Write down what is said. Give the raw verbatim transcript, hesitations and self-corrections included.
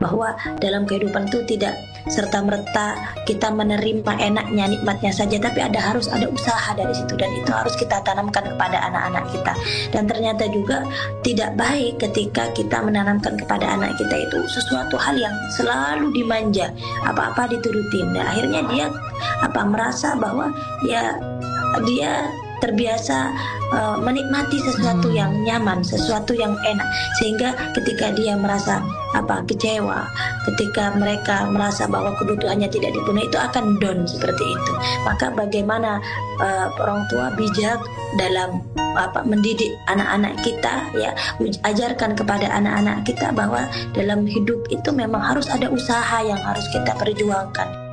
bahwa dalam kehidupan itu tidak serta-merta kita menerima enaknya, nikmatnya saja, tapi ada harus ada usaha dari situ, dan itu harus kita tanamkan kepada anak-anak kita. Dan ternyata juga tidak baik ketika kita menanamkan kepada anak kita itu sesuatu hal yang selalu dimanja, apa-apa diturutin. Dan akhirnya dia apa merasa bahwa ya dia terbiasa uh, menikmati sesuatu yang nyaman, sesuatu yang enak, sehingga ketika dia merasa apa kecewa, ketika mereka merasa bahwa kebutuhannya tidak dipenuhi, itu akan down seperti itu. Maka bagaimana uh, orang tua bijak dalam apa mendidik anak-anak kita, ya, ajarkan kepada anak-anak kita bahwa dalam hidup itu memang harus ada usaha yang harus kita perjuangkan.